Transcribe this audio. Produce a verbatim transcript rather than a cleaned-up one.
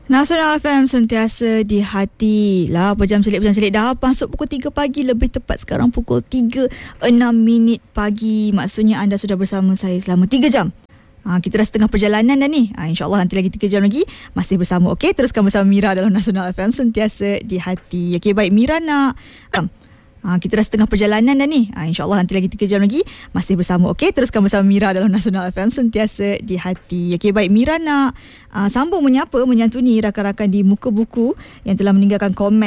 Nasional F M sentiasa di hati lah. Pejam celik, pejam celik dah masuk pukul tiga pagi. Lebih tepat sekarang pukul tiga enam minit pagi. Maksudnya anda sudah bersama saya selama tiga jam. Ha, kita dah setengah perjalanan dah ni. Ha, InsyaAllah nanti lagi tiga jam lagi masih bersama. Okey, teruskan bersama Mira dalam Nasional F M sentiasa di hati. Okey, baik Mira nak... Um, Ha, kita dah setengah perjalanan dah ni. Ha, InsyaAllah nanti lagi tiga jam lagi masih bersama. Okey, teruskan bersama Mira dalam Nasional F M sentiasa di hati. Okey, baik Mira nak uh, sambung menyapa, menyantuni rakan-rakan di muka buku yang telah meninggalkan komen